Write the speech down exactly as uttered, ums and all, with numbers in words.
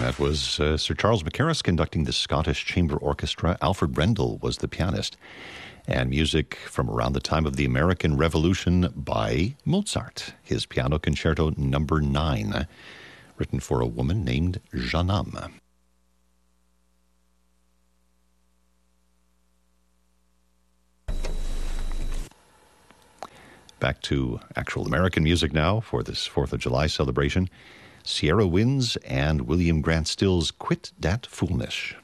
That was uh, Sir Charles Mackerras conducting the Scottish Chamber Orchestra. Alfred Brendel was the pianist. And music from around the time of the American Revolution by Mozart. His Piano Concerto Number nine, written for a woman named Jeannam. Back to actual American music now for this fourth of July celebration. Sierra Winds and William Grant Still's Quit Dat Foolnish.